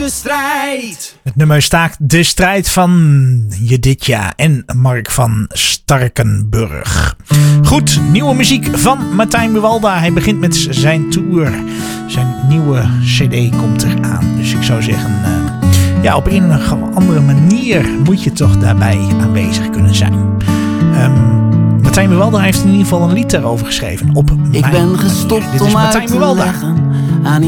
de strijd. Het nummer staakt de strijd van Jeditja en Mark van Starkenburg. Goed, nieuwe muziek van Martijn Buwalda. Hij begint met zijn tour. Zijn nieuwe cd komt eraan. Dus ik zou zeggen, op een of andere manier moet je toch daarbij aanwezig kunnen zijn. Martijn Buwalda heeft in ieder geval een lied daarover geschreven. Ik ben gestopt om uit te leggen